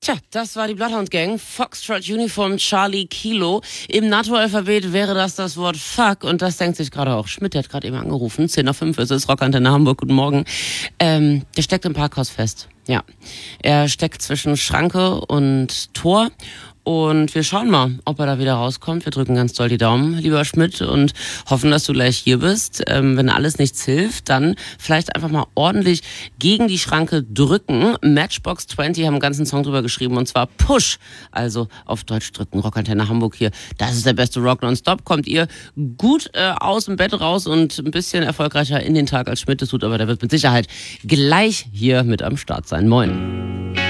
Tja, das war die Bloodhound Gang. Foxtrot Uniform Charlie Kilo. Im NATO-Alphabet wäre das Wort Fuck. Und das denkt sich gerade auch Schmidt. Der hat gerade eben angerufen. 10:05 es ist Rockantenne Hamburg. Guten Morgen. Der steckt im Parkhaus fest. Ja. Er steckt zwischen Schranke und Tor. Und wir schauen mal, ob er da wieder rauskommt. Wir drücken ganz doll die Daumen, lieber Schmidt, und hoffen, dass du gleich hier bist. Wenn alles nichts hilft, dann vielleicht einfach mal ordentlich gegen die Schranke drücken. Matchbox 20 haben einen ganzen Song drüber geschrieben, und zwar Push. Also auf Deutsch drücken. Rockantenne Hamburg hier. Das ist der beste Rock nonstop. Kommt ihr gut aus dem Bett raus und ein bisschen erfolgreicher in den Tag als Schmidt es tut, aber der wird mit Sicherheit gleich hier mit am Start sein. Moin.